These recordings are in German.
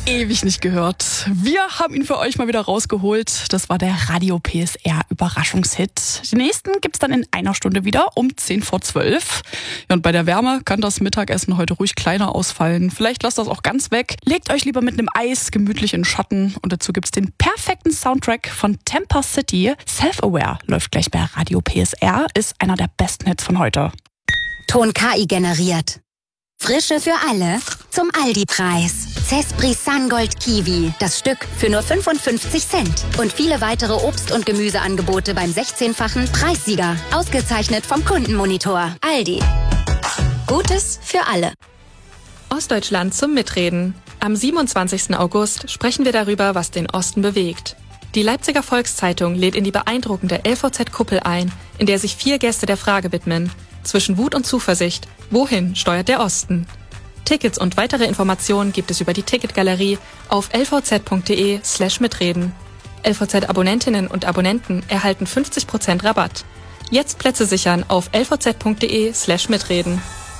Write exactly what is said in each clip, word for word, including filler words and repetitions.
ewig nicht gehört. Wir haben ihn für euch mal wieder rausgeholt. Das war der Radio P S R Überraschungshit. Den nächsten gibt's dann in einer Stunde wieder um zehn vor zwölf. Ja, und bei der Wärme kann das Mittagessen heute ruhig kleiner ausfallen. Vielleicht lasst das auch ganz weg. Legt euch lieber mit einem Eis gemütlich in den Schatten. Und dazu gibt's den perfekten Soundtrack von Temper City. Self-Aware läuft gleich bei Radio P S R. Ist einer der besten Hits von heute. Ton K I generiert. Frische für alle zum Aldi-Preis. Cespri Sungold Kiwi, das Stück für nur fünfundfünfzig Cent. Und viele weitere Obst- und Gemüseangebote beim sechzehnfachen Preissieger. Ausgezeichnet vom Kundenmonitor. Aldi. Gutes für alle. Ostdeutschland zum Mitreden. Am siebenundzwanzigsten August sprechen wir darüber, was den Osten bewegt. Die Leipziger Volkszeitung lädt in die beeindruckende L V Z-Kuppel ein, in der sich vier Gäste der Frage widmen. Zwischen Wut und Zuversicht. Wohin steuert der Osten? Tickets und weitere Informationen gibt es über die Ticketgalerie auf lvz.de slash mitreden. L V Z-Abonnentinnen und Abonnenten erhalten fünfzig Prozent Rabatt. Jetzt Plätze sichern auf lvz.de slash mitreden.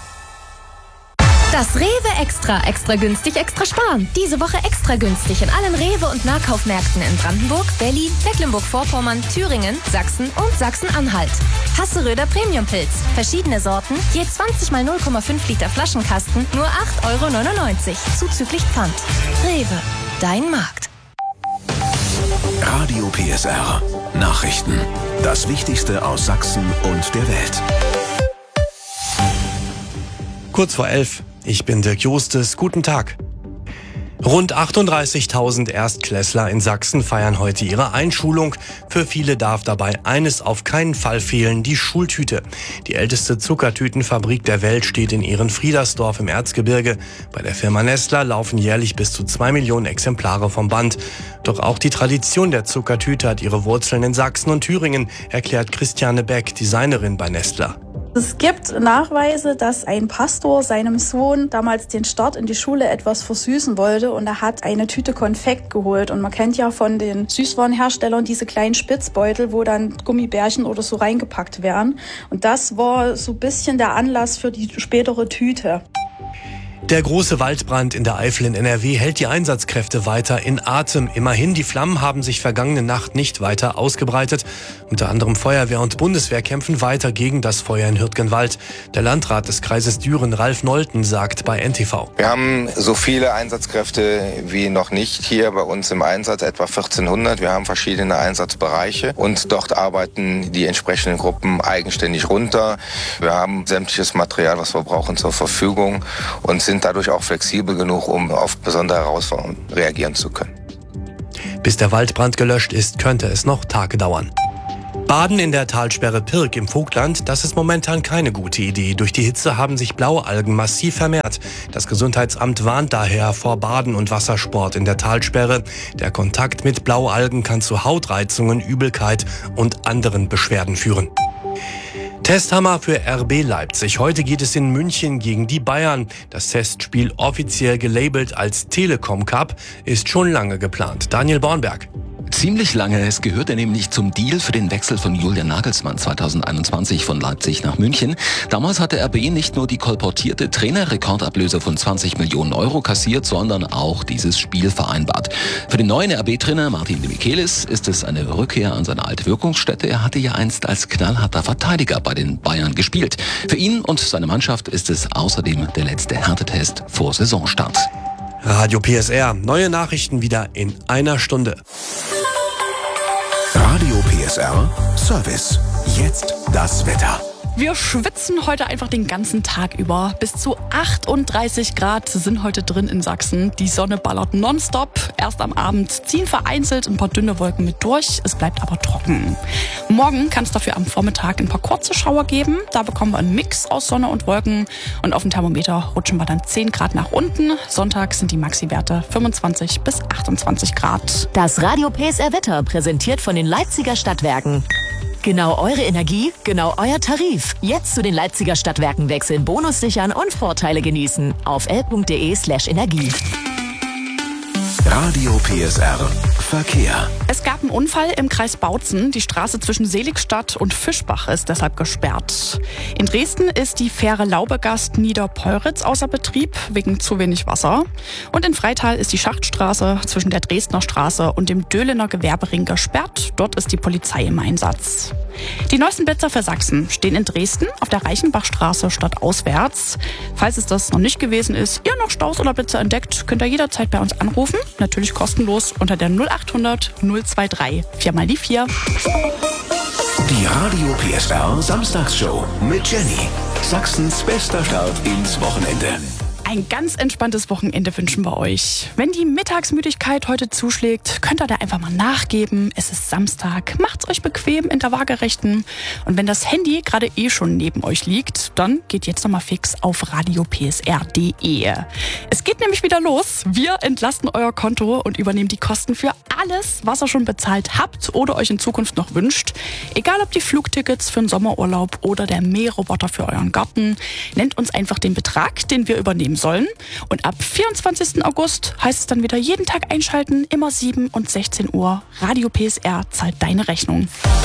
Das Rewe Extra. Extra günstig, extra sparen. Diese Woche extra günstig in allen Rewe- und Nahkaufmärkten in Brandenburg, Berlin, Mecklenburg-Vorpommern, Thüringen, Sachsen und Sachsen-Anhalt. Hasseröder Premiumpilz. Verschiedene Sorten, je zwanzig mal null Komma fünf Liter Flaschenkasten, nur acht Euro neunundneunzig. Zuzüglich Pfand. Rewe. Dein Markt. Radio P S R. Nachrichten. Das Wichtigste aus Sachsen und der Welt. Kurz vor elf. Ich bin Dirk Justes. Guten Tag. Rund achtunddreißigtausend Erstklässler in Sachsen feiern heute ihre Einschulung. Für viele darf dabei eines auf keinen Fall fehlen, die Schultüte. Die älteste Zuckertütenfabrik der Welt steht in Ehrenfriedersdorf im Erzgebirge. Bei der Firma Nestler laufen jährlich bis zu zwei Millionen Exemplare vom Band. Doch auch die Tradition der Zuckertüte hat ihre Wurzeln in Sachsen und Thüringen, erklärt Christiane Beck, Designerin bei Nestler. Es gibt Nachweise, dass ein Pastor seinem Sohn damals den Start in die Schule etwas versüßen wollte und er hat eine Tüte Konfekt geholt. Und man kennt ja von den Süßwarenherstellern diese kleinen Spitzbeutel, wo dann Gummibärchen oder so reingepackt werden. Und das war so ein bisschen der Anlass für die spätere Tüte. Der große Waldbrand in der Eifel in N R W hält die Einsatzkräfte weiter in Atem. Immerhin, die Flammen haben sich vergangene Nacht nicht weiter ausgebreitet. Unter anderem Feuerwehr und Bundeswehr kämpfen weiter gegen das Feuer in Hürtgenwald. Der Landrat des Kreises Düren, Ralf Nolten, sagt bei N T V. Wir haben so viele Einsatzkräfte wie noch nicht hier bei uns im Einsatz, etwa vierzehnhundert. Wir haben verschiedene Einsatzbereiche und dort arbeiten die entsprechenden Gruppen eigenständig runter. Wir haben sämtliches Material, was wir brauchen, zur Verfügung und sind dadurch auch flexibel genug, um auf besondere Herausforderungen reagieren zu können. Bis der Waldbrand gelöscht ist, könnte es noch Tage dauern. Baden in der Talsperre Pirk im Vogtland, das ist momentan keine gute Idee. Durch die Hitze haben sich Blaualgen massiv vermehrt. Das Gesundheitsamt warnt daher vor Baden und Wassersport in der Talsperre. Der Kontakt mit Blaualgen kann zu Hautreizungen, Übelkeit und anderen Beschwerden führen. Testhammer für R B Leipzig. Heute geht es in München gegen die Bayern. Das Testspiel, offiziell gelabelt als Telekom Cup, ist schon lange geplant. Daniel Bornberg. Ziemlich lange. Es gehörte nämlich zum Deal für den Wechsel von Julian Nagelsmann zweitausendeinundzwanzig von Leipzig nach München. Damals hatte R B nicht nur die kolportierte Trainerrekordablöse von zwanzig Millionen Euro kassiert, sondern auch dieses Spiel vereinbart. Für den neuen R B-Trainer Martin de Michelis ist es eine Rückkehr an seine alte Wirkungsstätte. Er hatte ja einst als knallharter Verteidiger bei den Bayern gespielt. Für ihn und seine Mannschaft ist es außerdem der letzte Härtetest vor Saisonstart. Radio P S R. Neue Nachrichten wieder in einer Stunde. Radio P S R Service. Jetzt das Wetter. Wir schwitzen heute einfach den ganzen Tag über. Bis zu achtunddreißig Grad sind heute drin in Sachsen. Die Sonne ballert nonstop. Erst am Abend ziehen vereinzelt ein paar dünne Wolken mit durch. Es bleibt aber trocken. Morgen kann es dafür am Vormittag ein paar kurze Schauer geben. Da bekommen wir einen Mix aus Sonne und Wolken. Und auf dem Thermometer rutschen wir dann zehn Grad nach unten. Sonntag sind die Maxi-Werte fünfundzwanzig bis achtundzwanzig Grad. Das Radio P S R Wetter präsentiert von den Leipziger Stadtwerken. Genau eure Energie, genau euer Tarif. Jetzt zu den Leipziger Stadtwerken wechseln, Bonus sichern und Vorteile genießen. Auf l.de slash Energie. Radio P S R Verkehr. Es gab einen Unfall im Kreis Bautzen. Die Straße zwischen Seligstadt und Fischbach ist deshalb gesperrt. In Dresden ist die Fähre Laubegast Niederpeuritz außer Betrieb wegen zu wenig Wasser. Und in Freital ist die Schachtstraße zwischen der Dresdner Straße und dem Döhlener Gewerbering gesperrt. Dort ist die Polizei im Einsatz. Die neuesten Blitzer für Sachsen stehen in Dresden auf der Reichenbachstraße stadtauswärts. Falls es das noch nicht gewesen ist, ihr noch Staus oder Blitzer entdeckt, könnt ihr jederzeit bei uns anrufen. Natürlich kostenlos unter der null achthundert null zweiundzwanzig vier mal die vier. Die Radio P S R Samstagsshow mit Jenny. Sachsens bester Start ins Wochenende. Ein ganz entspanntes Wochenende wünschen wir euch. Wenn die Mittagsmüdigkeit heute zuschlägt, könnt ihr da einfach mal nachgeben. Es ist Samstag, macht's euch bequem in der Waagerechten. Und wenn das Handy gerade eh schon neben euch liegt, dann geht jetzt nochmal fix auf radio p s r punkt d e. Es geht nämlich wieder los. Wir entlasten euer Konto und übernehmen die Kosten für alles, was ihr schon bezahlt habt oder euch in Zukunft noch wünscht. Egal ob die Flugtickets für den Sommerurlaub oder der Mähroboter für euren Garten. Nennt uns einfach den Betrag, den wir übernehmen sollen. Und ab vierundzwanzigsten August heißt es dann wieder jeden Tag einschalten, immer sieben und sechzehn Uhr. Radio P S R zahlt deine Rechnung.